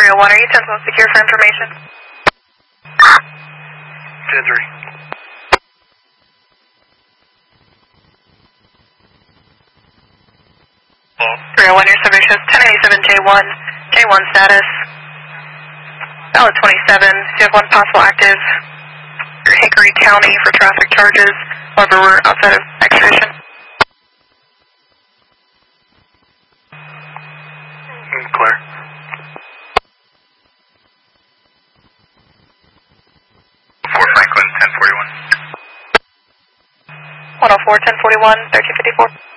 301, are you 10 secure for information? 10-3. 301, your survey shows 1087 J1. J1 status. Valid 27. You have one possible active. You're Hickory County for traffic charges. However, we're outside of extradition. Clear. 4 Franklin, 1041. 104, 1041, 1354.